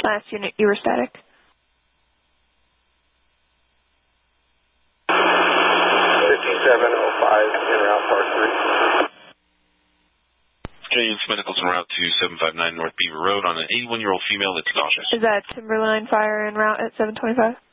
Last unit, you were static. En route, Park 3. James Medical's en route to 759 North Beaver Road on an 81-year-old female that's nauseous. Is that Timberline Fire en route at 725?